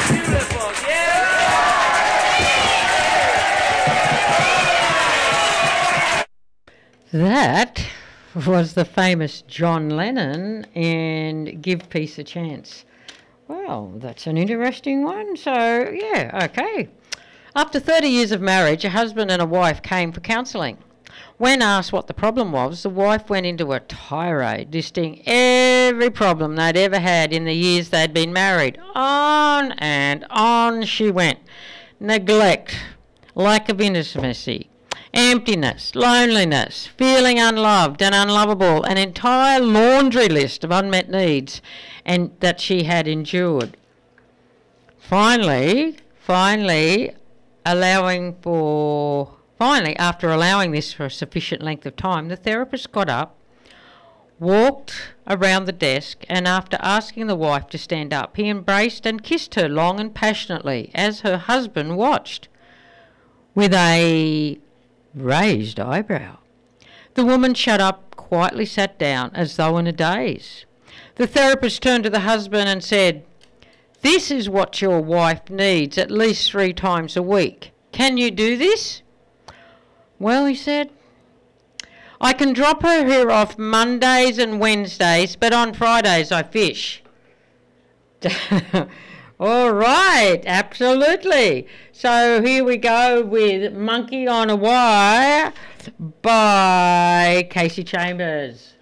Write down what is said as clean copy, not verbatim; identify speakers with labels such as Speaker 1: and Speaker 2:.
Speaker 1: Beautiful. Yeah.
Speaker 2: That was the famous John Lennon and Give Peace a Chance. Well, that's an interesting one. So, yeah, okay. After 30 years of marriage, a husband and a wife came for counselling. When asked what the problem was, the wife went into a tirade, listing every problem they'd ever had in the years they'd been married. On and on she went. Neglect, lack of intimacy, emptiness, loneliness, feeling unloved and unlovable, an entire laundry list of unmet needs and that she had endured. Finally, after allowing this for a sufficient length of time, the therapist got up, walked around the desk, and after asking the wife to stand up, he embraced and kissed her long and passionately as her husband watched with a raised eyebrow. The woman shut up, quietly sat down as though in a daze. The therapist turned to the husband and said, "This is what your wife needs at least 3 times a week. Can you do this?" "Well," he said, "I can drop her here off Mondays and Wednesdays, but on Fridays I fish." All right, absolutely. So here we go with Monkey on a Wire by Kasey Chambers.